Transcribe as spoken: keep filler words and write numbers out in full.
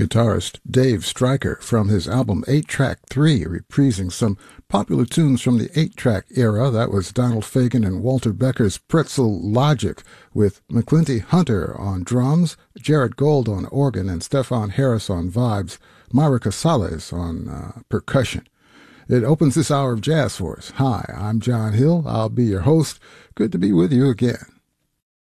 guitarist Dave Stryker from his album eight track three, reprising some popular tunes from the eight track era. That was Donald Fagen and Walter Becker's Pretzel Logic, with McClinty Hunter on drums, Jared Gold on organ, and Stefan Harris on vibes, Myra Casales on uh, percussion. It opens this hour of jazz for us. Hi, I'm John Hill. I'll be your host. Good to be with you again.